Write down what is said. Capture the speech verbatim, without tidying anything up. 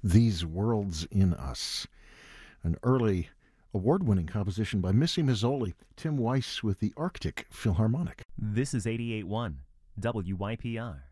These Worlds in Us, an early award-winning composition by Missy Mazzoli, Tim Weiss with the Arctic Philharmonic. This is eighty-eight point one W Y P R.